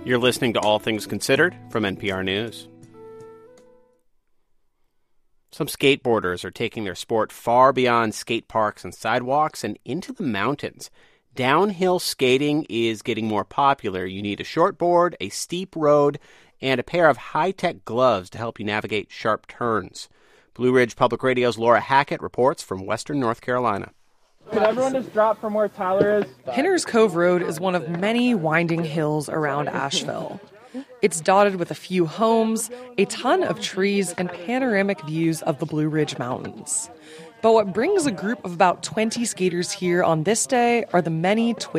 You're listening to All Things Considered from NPR News. Some skateboarders are taking their sport far beyond skate parks and sidewalks and into the mountains. Downhill skating is getting more popular. You need a short board, a steep road, and a pair of high-tech gloves to help you navigate sharp turns. Blue Ridge Public Radio's Laura Hackett reports from Western North Carolina. Could everyone just drop from where Tyler is? Pinners Cove Road is one of many winding hills around Asheville. It's dotted with a few homes, a ton of trees, and panoramic views of the Blue Ridge Mountains. But what brings a group of about 20 skaters here on this day are the many twists